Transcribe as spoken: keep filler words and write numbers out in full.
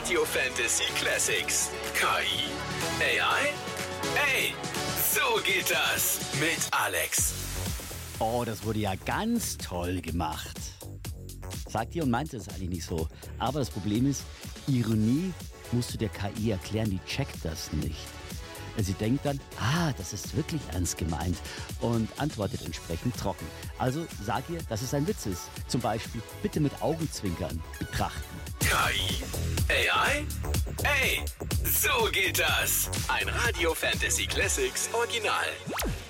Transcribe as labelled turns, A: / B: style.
A: Radio Fantasy Classics. K I? A I? Ey, so geht das mit Alex.
B: Oh, das wurde ja ganz toll gemacht. Sagt ihr und meinte es eigentlich nicht so. Aber das Problem ist, Ironie musst du der K I erklären, die checkt das nicht. Sie denkt dann, ah, das ist wirklich ernst gemeint und antwortet entsprechend trocken. Also sag ihr, dass es ein Witz ist. Zum Beispiel, bitte mit Augenzwinkern betrachten.
A: K I? A I? Ey, so geht das. Ein Radio Fantasy Classics Original.